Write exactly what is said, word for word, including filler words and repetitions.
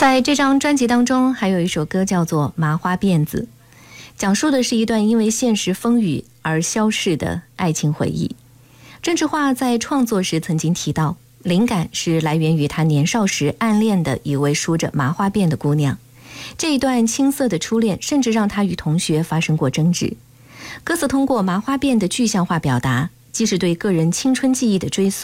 在这张专辑当中，还有一首歌叫做《麻花辫子》，讲述的是一段因为现实风雨而消逝的爱情回忆。郑智化在创作时曾经提到，灵感是来源于他年少时暗恋的一位梳着麻花辫的姑娘。这一段青涩的初恋甚至让他与同学发生过争执。歌词通过麻花辫的具象化表达，既是对个人青春记忆的追溯，